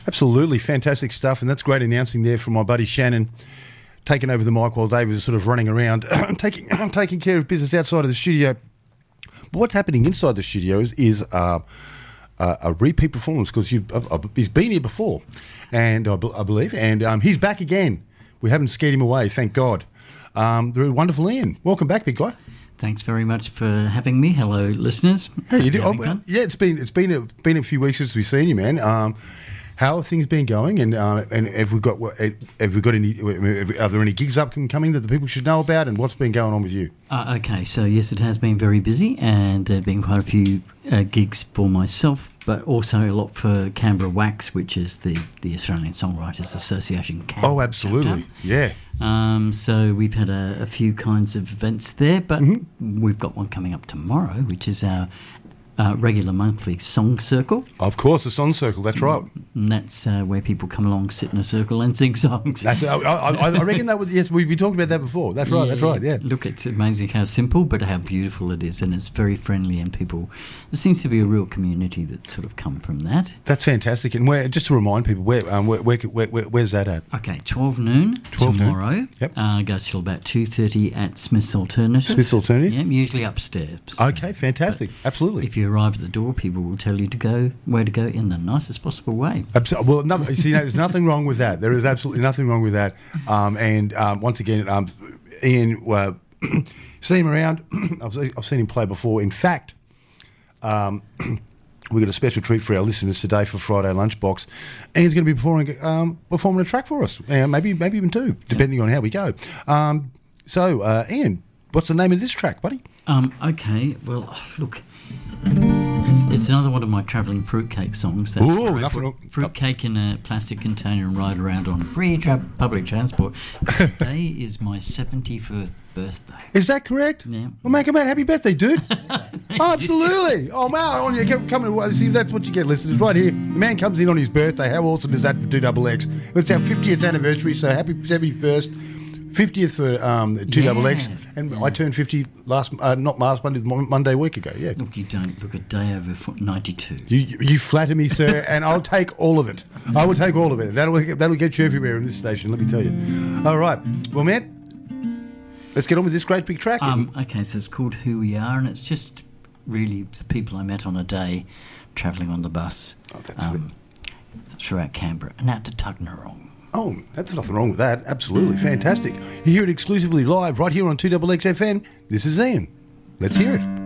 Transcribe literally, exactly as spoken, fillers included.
Absolutely fantastic stuff, and that's great announcing there from my buddy Shannon, taking over the mic while Dave was sort of running around, taking taking care of business outside of the studio. But what's happening inside the studio is, is uh, uh, a repeat performance, because you've uh, uh, he's been here before, and I, b- I believe, and um, he's back again. We haven't scared him away, thank God. Um, the wonderful Ian, welcome back, big guy. Thanks very much for having me. Hello, listeners. How you do? Oh, well, yeah, it's been it's been a, been a few weeks since we've seen you, man. Um, how have things been going? And uh, and have we got have we got any? Are there any gigs up and coming that the people should know about? And what's been going on with you? Uh, okay, so yes, it has been very busy, and there have been quite a few uh, gigs for myself, but also a lot for Canberra Wax, which is the, the Australian Songwriters Association. Canberra oh, absolutely, chapter. yeah. Um, so we've had a, a few kinds of events there, but mm-hmm. we've got one coming up tomorrow, which is our uh, regular monthly song circle. Of course, the song circle, that's right. And that's uh, where people come along, sit in a circle and sing songs. That's, I, I, I reckon that was, yes, we, we talked about that before. That's right, yeah, that's right, yeah. Look, it's amazing how simple, but how beautiful it is, and it's very friendly, and people, there seems to be a real community that's sort of come from that. That's fantastic. And where, just to remind people, where, um, where, where, where, where where's that at? Okay, twelve noon twelve tomorrow. Noon. Yep. Uh, goes till about two thirty at Smith's Alternative. Smith's Alternative? Yeah, usually upstairs. Okay, fantastic. But absolutely. if you arrive at the door, people will tell you to go where to go in the nicest possible way. Absolutely. Well, no, you see, there's nothing wrong with that. There is absolutely nothing wrong with that. Um, and um, once again, um, Ian, uh, seen him around. I've, I've seen him play before. In fact, um, we've got a special treat for our listeners today for Friday Lunchbox. Ian's going to be performing um, performing a track for us, uh, maybe maybe even two, depending yeah. on how we go. Um, so, uh, Ian, what's the name of this track, buddy? Um, okay, well, look, it's another one of my travelling fruitcake songs. That's Ooh, nothing put fruitcake in a plastic container and ride around on free tra- public transport. Today is my seventy-first birthday. Is that correct? Yeah. Well, make a man happy birthday, dude. Oh, absolutely. Oh, man, on you come and see, that's what you get, listeners, right here. The man comes in on his birthday. How awesome is that for two X X? It's our fiftieth anniversary, so happy seventy-first. fiftieth for um, two X X, yeah, and yeah. I turned fifty last, uh, not last Monday, Monday week ago, yeah. Look, you don't look a day over ninety-two. You you flatter me, sir, and I'll take all of it. I will take all of it. That'll, that'll get you everywhere in this station, let me tell you. All right. Well, man, let's get on with this great big track. Um, okay, so it's called Who We Are, and it's just really the people I met on a day travelling on the bus oh, that's um, throughout Canberra and out to Tuggerong. Oh, that's nothing wrong with that. Absolutely fantastic. You hear it exclusively live right here on two X X F M. This is Ian. Let's hear it.